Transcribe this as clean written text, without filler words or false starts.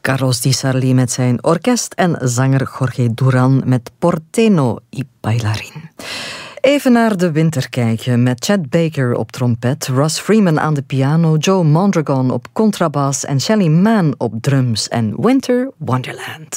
Carlos Di Sarli met zijn orkest en zanger Jorge Duran met Porteño y Bailarín. Even naar de winter kijken met Chet Baker op trompet, Russ Freeman aan de piano, Joe Mondragon op contrabas en Shelly Manne op drums en Winter Wonderland.